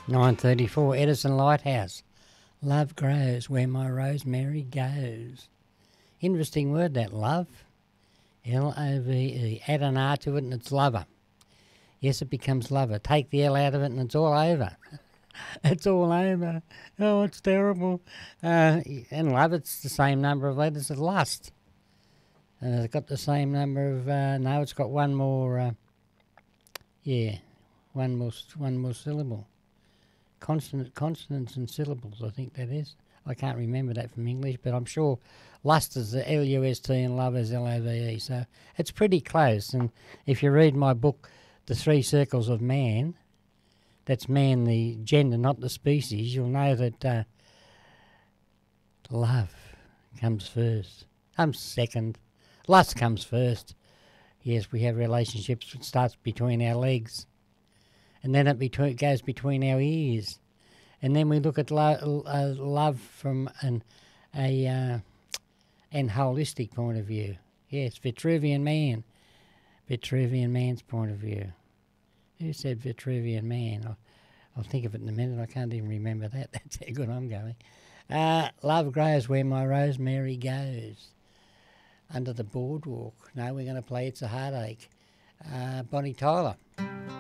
9:34, Edison Lighthouse. Love grows where my rosemary goes. Interesting word, that love. L-O-V-E. Add an R to it and it's lover. Yes, it becomes lover. Take the L out of it and it's all over. It's all over. Oh, it's terrible. And love, it's the same number of letters as lust. And it's got the same number of... no, it's got one more... one more syllable. Consonants and syllables, I think that is. I can't remember that from English, but I'm sure lust is the L-U-S-T and love is L-O-V-E. So it's pretty close. And if you read my book, The Three Circles of Man, that's man, the gender, not the species, you'll know that love comes first. Comes second. Lust comes first. Yes, we have relationships. It starts between our legs. And then it goes between our ears. And then we look at love from an holistic point of view. Yes, Vitruvian Man. Vitruvian Man's point of view. Who said Vitruvian Man? I'll think of it in a minute. I can't even remember that. That's how good I'm going. Love grows where my rosemary goes. Under the boardwalk. No, we're going to play It's a Heartache. Bonnie Tyler.